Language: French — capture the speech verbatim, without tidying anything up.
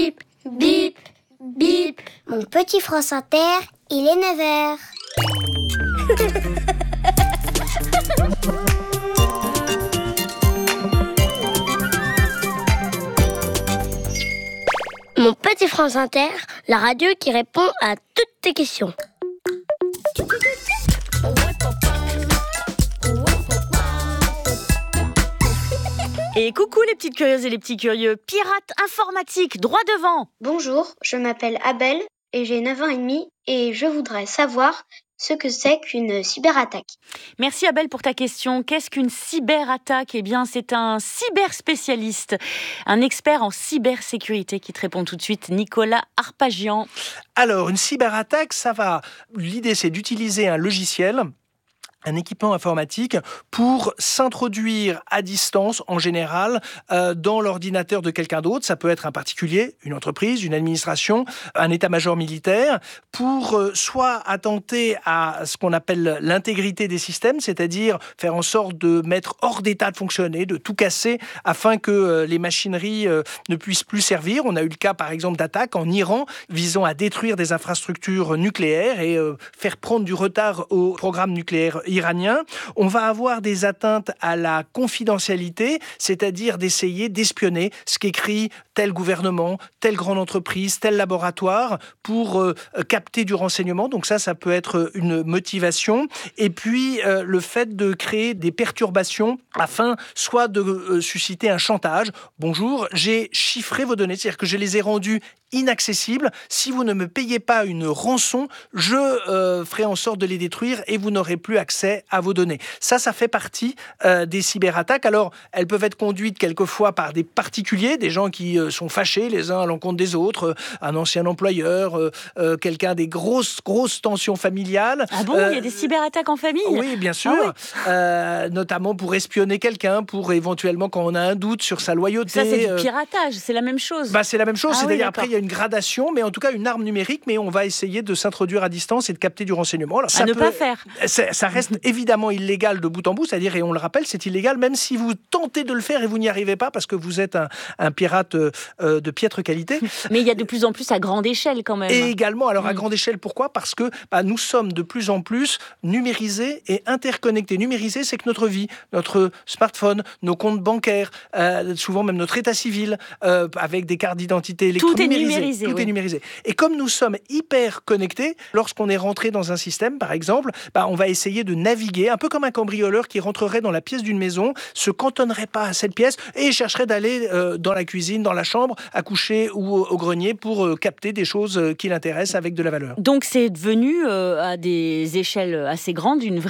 Bip, bip, bip. Mon petit France Inter, il est neuf heures. Mon petit France Inter, la radio qui répond à toutes tes questions. Et coucou les petites curieuses et les petits curieux, pirates informatiques, droit devant. Bonjour, je m'appelle Abel et j'ai neuf ans et demi et je voudrais savoir ce que c'est qu'une cyberattaque. Merci Abel pour ta question. Qu'est-ce qu'une cyberattaque ? Eh bien, c'est un cyberspécialiste, un expert en cybersécurité qui te répond tout de suite, Nicolas Arpagian. Alors, une cyberattaque, ça va... L'idée, c'est d'utiliser un logiciel, un équipement informatique pour s'introduire à distance, en général, euh, dans l'ordinateur de quelqu'un d'autre. Ça peut être un particulier, une entreprise, une administration, un état-major militaire, pour euh, soit attenter à ce qu'on appelle l'intégrité des systèmes, c'est-à-dire faire en sorte de mettre hors d'état de fonctionner, de tout casser, afin que euh, les machineries euh, ne puissent plus servir. On a eu le cas, par exemple, d'attaques en Iran, visant à détruire des infrastructures nucléaires et euh, faire prendre du retard au programme nucléaire iranien. On va avoir des atteintes à la confidentialité, c'est-à-dire d'essayer d'espionner ce qu'écrit tel gouvernement, telle grande entreprise, tel laboratoire pour euh, capter du renseignement. Donc ça, ça peut être une motivation. Et puis, euh, le fait de créer des perturbations afin soit de euh, susciter un chantage. Bonjour, j'ai chiffré vos données, c'est-à-dire que je les ai rendues inaccessibles. Si vous ne me payez pas une rançon, je euh, ferai en sorte de les détruire et vous n'aurez plus accès à vos données. Ça, ça fait partie euh, des cyberattaques. Alors, elles peuvent être conduites quelquefois par des particuliers, des gens qui euh, sont fâchés les uns à l'encontre des autres, euh, un ancien employeur, euh, euh, quelqu'un des grosses, grosses tensions familiales. Ah bon, euh, il y a des cyberattaques en famille ? Oui, bien sûr. Ah oui. euh, notamment pour espionner quelqu'un, pour éventuellement, quand on a un doute sur sa loyauté. Ça, c'est du euh, piratage, c'est la même chose. Bah, c'est la même chose, Ah c'est-à-dire oui, après, il y a une gradation, mais en tout cas une arme numérique, mais on va essayer de s'introduire à distance et de capter du renseignement. Alors, ça à ne peut, pas faire. Ça, ça reste évidemment illégal de bout en bout, c'est-à-dire, et on le rappelle, c'est illégal même si vous tentez de le faire et vous n'y arrivez pas parce que vous êtes un, un pirate euh, de piètre qualité. Mais il y a de plus en plus à grande échelle quand même. Et également, alors à mmh. grande échelle, pourquoi ? Parce que bah, nous sommes de plus en plus numérisés et interconnectés. Numérisés, c'est que notre vie, notre smartphone, nos comptes bancaires, euh, souvent même notre état civil, euh, avec des cartes d'identité électroniques. Tout est numérisé. Tout oui. est numérisé. Et comme nous sommes hyper connectés, lorsqu'on est rentré dans un système, par exemple, bah, on va essayer de naviguer, un peu comme un cambrioleur qui rentrerait dans la pièce d'une maison, se cantonnerait pas à cette pièce et chercherait d'aller euh, dans la cuisine, dans la chambre, à coucher ou au, au grenier pour euh, capter des choses euh, qui l'intéressent avec de la valeur. Donc c'est devenu euh, à des échelles assez grandes une vraie